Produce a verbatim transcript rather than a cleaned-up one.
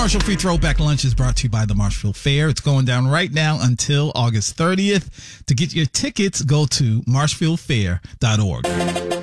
Commercial-free Throwback Lunch is brought to you by the Marshville Fair. It's going down right now until August thirtieth. To get your tickets, go to marshville fair dot org.